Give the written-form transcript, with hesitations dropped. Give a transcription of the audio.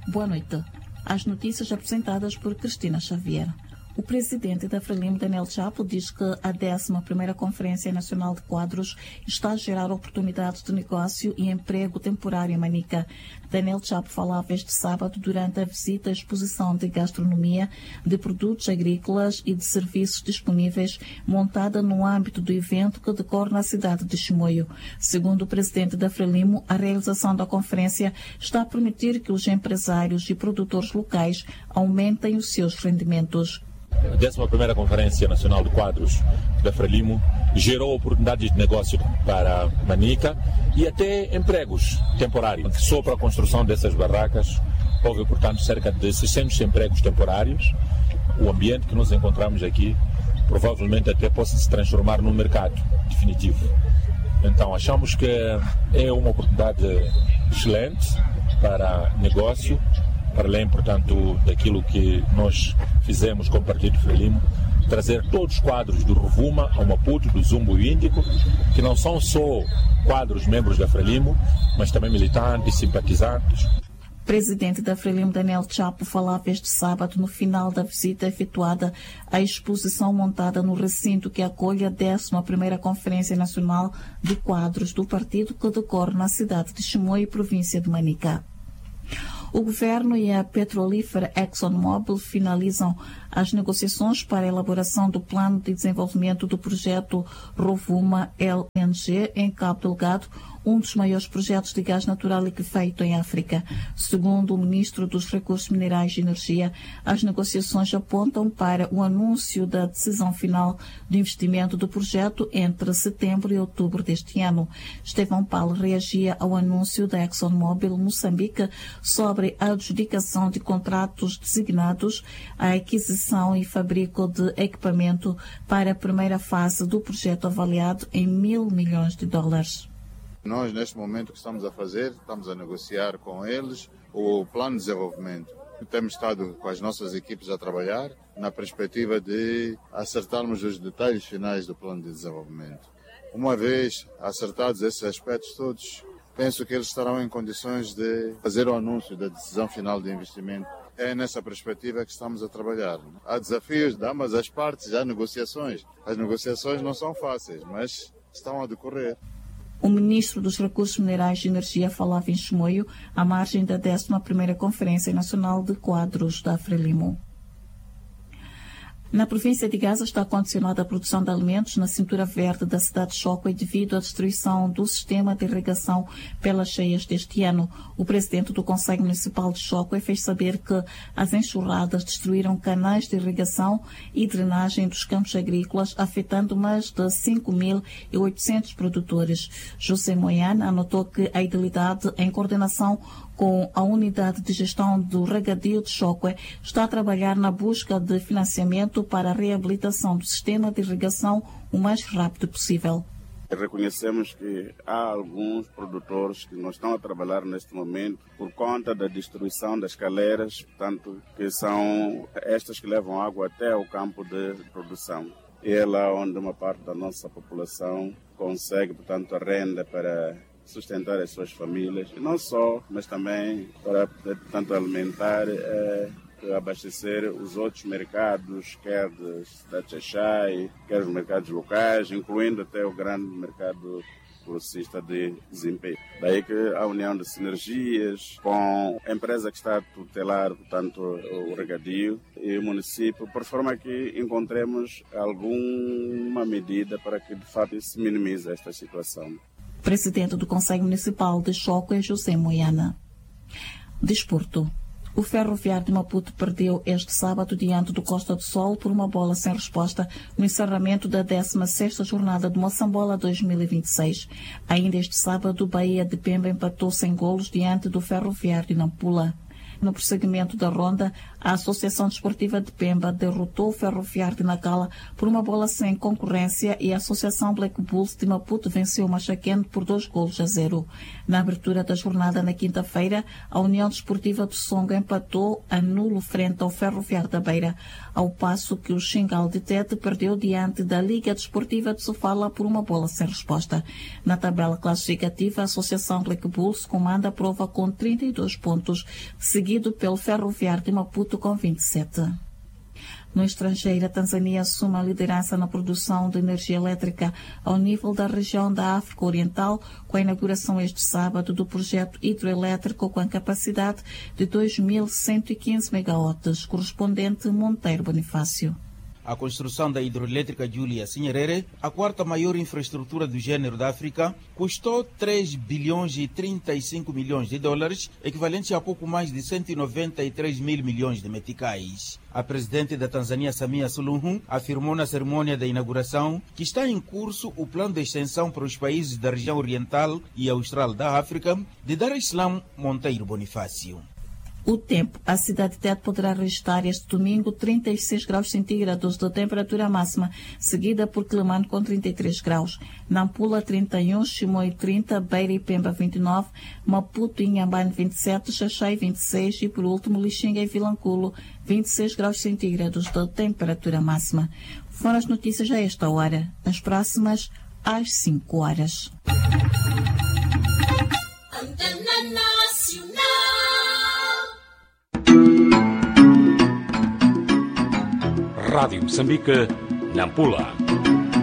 Boa noite. As notícias apresentadas por Cristina Xavier. O presidente da Frelimo, Daniel Chapo, diz que a 11ª Conferência Nacional de Quadros está a gerar oportunidades de negócio e emprego temporário em Manica. Daniel Chapo falava este sábado durante a visita à exposição de gastronomia, de produtos agrícolas e de serviços disponíveis, montada no âmbito do evento que decorre na cidade de Chimoio. Segundo o presidente da Frelimo, a realização da conferência está a permitir que os empresários e produtores locais aumentem os seus rendimentos. A 11ª Conferência Nacional de Quadros da Frelimo gerou oportunidades de negócio para Manica e até empregos temporários. Só para a construção dessas barracas houve, portanto, cerca de 600 empregos temporários. O ambiente que nos encontramos aqui provavelmente até possa se transformar num mercado definitivo. Então achamos que é uma oportunidade excelente para negócio, para além, portanto, daquilo que nós fizemos com o Partido Frelimo, trazer todos os quadros do Rovuma ao Maputo, do Zumbo e Índico, que não são só quadros membros da Frelimo, mas também militantes, simpatizantes. O presidente da Frelimo, Daniel Chapo, falava este sábado no final da visita efetuada à exposição montada no recinto que acolhe a 11ª Conferência Nacional de Quadros do partido que decorre na cidade de Chimoio, província de Manica. O governo e a petrolífera ExxonMobil finalizam as negociações para a elaboração do plano de desenvolvimento do projeto Rovuma LNG em Cabo Delgado, um dos maiores projetos de gás natural liquefeito em África. Segundo o ministro dos Recursos Minerais e Energia, as negociações apontam para o anúncio da decisão final do investimento do projeto entre setembro e outubro deste ano. Estevão Paulo reagia ao anúncio da ExxonMobil Moçambique sobre a adjudicação de contratos designados à aquisição e fabrico de equipamento para a primeira fase do projeto avaliado em $1.000 milhões. Nós, neste momento, o que estamos a fazer, estamos a negociar com eles o plano de desenvolvimento. Temos estado com as nossas equipes a trabalhar na perspectiva de acertarmos os detalhes finais do plano de desenvolvimento. Uma vez acertados esses aspectos todos, penso que eles estarão em condições de fazer o anúncio da decisão final de investimento. É nessa perspectiva que estamos a trabalhar. Há desafios de ambas as partes, há negociações. As negociações não são fáceis, mas estão a decorrer. O ministro dos Recursos Minerais e Energia falava em Chimoio, à margem da 11ª Conferência Nacional de Quadros da Frelimo. Na província de Gaza está condicionada a produção de alimentos na cintura verde da cidade de Chokwe devido à destruição do sistema de irrigação pelas cheias deste ano. O presidente do Conselho Municipal de Chokwe fez saber que as enxurradas destruíram canais de irrigação e drenagem dos campos agrícolas, afetando mais de 5.800 produtores. José Moyana anotou que a idilidade, em coordenação com a Unidade de Gestão do Regadio de Chokwe, está a trabalhar na busca de financiamento para a reabilitação do sistema de irrigação o mais rápido possível. Reconhecemos que há alguns produtores que não estão a trabalhar neste momento por conta da destruição das caleiras, portanto, que são estas que levam água até o campo de produção. E é lá onde uma parte da nossa população consegue, portanto, a renda para sustentar as suas famílias, e não só, mas também para, portanto, alimentar, abastecer os outros mercados, quer da Xai, quer os mercados locais, incluindo até o grande mercado grossista de Zimpe. Daí que a união de sinergias com a empresa que está a tutelar, portanto, o regadio e o município, por forma que encontremos alguma medida para que, de fato, se minimize esta situação. Presidente do Conselho Municipal de Chokwe, José Moyana. Desporto. O Ferroviário de Maputo perdeu este sábado diante do Costa do Sol por uma bola sem resposta no encerramento da 16ª jornada do Moçambola 2026. Ainda este sábado, o Bahia de Pemba empatou sem golos diante do Ferroviário de Nampula. No prosseguimento da ronda, A Associação Desportiva de Pemba derrotou o Ferroviário de Nacala por uma bola sem concorrência e a Associação Black Bulls de Maputo venceu o Machaquene por 2-0. Na abertura da jornada na quinta-feira, a União Desportiva do Songo empatou a nulo frente ao Ferroviário da Beira, ao passo que o Xingal de Tete perdeu diante da Liga Desportiva de Sofala por uma bola sem resposta. Na tabela classificativa, a Associação Black Bulls comanda a prova com 32 pontos, seguido pelo Ferroviário de Maputo com 27. No estrangeiro, a Tanzânia assume a liderança na produção de energia elétrica ao nível da região da África Oriental, com a inauguração este sábado do projeto hidroelétrico com a capacidade de 2.115 megawatts, correspondente Monteiro Bonifácio. A construção da hidroelétrica Julia Nyerere, a quarta maior infraestrutura do gênero da África, custou 3 bilhões e 35 milhões de dólares, equivalente a pouco mais de 193 mil milhões de meticais. A presidente da Tanzânia, Samia Suluhu, afirmou na cerimônia da inauguração que está em curso o plano de extensão para os países da região oriental e austral da África, de Dar es Salaam, Monteiro Bonifácio. O tempo. A cidade de Tete poderá registrar este domingo 36 graus centígrados de temperatura máxima, seguida por Quelimane com 33 graus. Nampula 31, Chimoio 30, Beira e Pemba 29, Maputo e Inhambane 27, Xaxai 26 e por último Lixinga e Vilanculo 26 graus centígrados de temperatura máxima. Foram as notícias a esta hora. As próximas às 5 horas. Rádio Moçambique, Nampula.